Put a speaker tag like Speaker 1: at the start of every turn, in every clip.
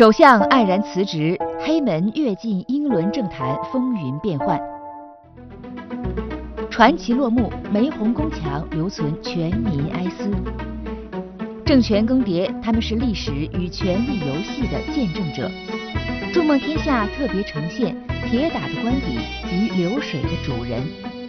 Speaker 1: 首相黯然辞职，黑门跃进英伦政坛风云变幻。传奇落幕，玫红宫墙留存全民哀思。政权更迭，他们是历史与权力游戏的见证者。筑梦天下特别呈现铁打的官邸与流水的主人。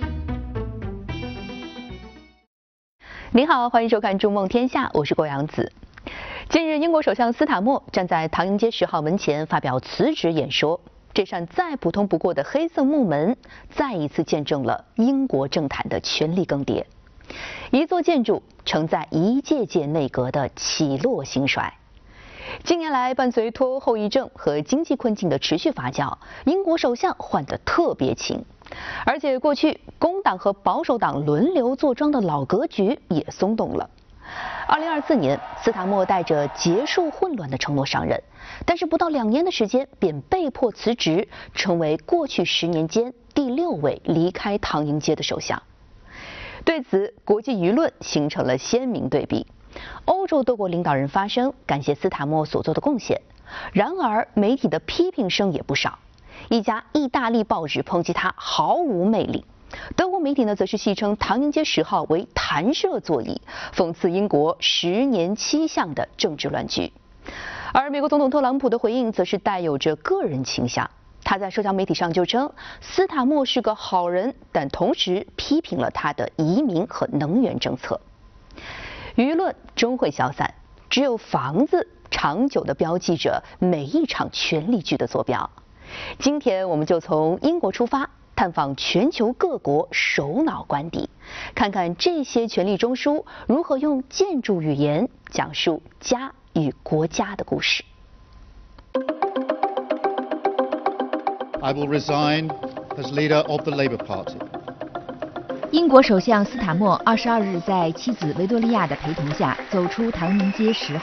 Speaker 2: 您好，欢迎收看《筑梦天下》，我是郭阳子。近日，英国首相斯塔默站在唐宁街10号门前发表辞职演说。这扇再普通不过的黑色木门，再一次见证了英国政坛的权力更迭。一座建筑承载一届届内阁的起落兴衰。近年来，伴随脱欧后遗症和经济困境的持续发酵，英国首相换得特别勤。而且过去工党和保守党轮流坐庄的老格局也松动了。2024年，斯塔默带着结束混乱的承诺上任，但是不到2年的时间便被迫辞职，成为过去10年间第6位离开唐宁街的首相。对此，国际舆论形成了鲜明对比。欧洲多国领导人发声，感谢斯塔默所做的贡献，然而媒体的批评声也不少。一家意大利报纸抨击他毫无魅力。德国媒体呢，则是戏称唐宁街10号为弹射座椅，讽刺英国10年7项的政治乱局。而美国总统特朗普的回应则是带有着个人倾向，他在社交媒体上就称斯塔默是个好人，但同时批评了他的移民和能源政策。舆论终会消散，只有房子长久地标记着每一场权力剧的坐标。今天我们就从英国出发，探访全球各国首脑官邸，看看这些权力中枢如何用建筑语言讲述家与国家的故事。
Speaker 3: I will resign as leader of the Labour Party.
Speaker 1: 英国首相斯塔默22日在妻子维多利亚的陪同下走出唐宁街10号。